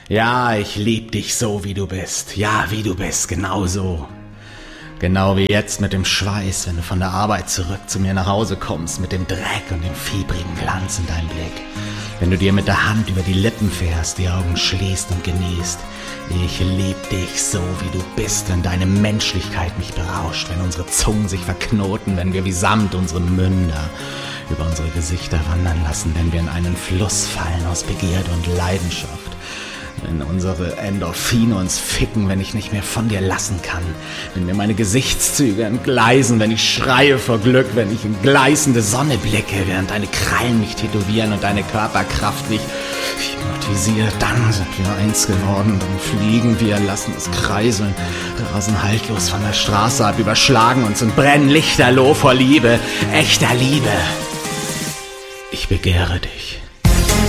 Ja, ich lieb dich so, wie du bist. Ja, wie du bist, genau so. Genau wie jetzt mit dem Schweiß, wenn du von der Arbeit zurück zu mir nach Hause kommst, mit dem Dreck und dem fiebrigen Glanz in deinem Blick. Wenn du dir mit der Hand über die Lippen fährst, die Augen schließt und genießt. Ich lieb dich so, wie du bist, wenn deine Menschlichkeit mich berauscht, wenn unsere Zungen sich verknoten, wenn wir wie Samt unsere Münder über unsere Gesichter wandern lassen, wenn wir in einen Fluss fallen aus Begierde und Leidenschaft. Wenn unsere Endorphine uns ficken, wenn ich nicht mehr von dir lassen kann. Wenn mir meine Gesichtszüge entgleisen, wenn ich schreie vor Glück, wenn ich in gleißende Sonne blicke, während deine Krallen mich tätowieren und deine Körperkraft mich hypnotisiert. Dann sind wir eins geworden, dann fliegen wir, lassen es kreiseln, rasen haltlos von der Straße ab, überschlagen uns und brennen lichterloh vor Liebe, echter Liebe. Ich begehre dich.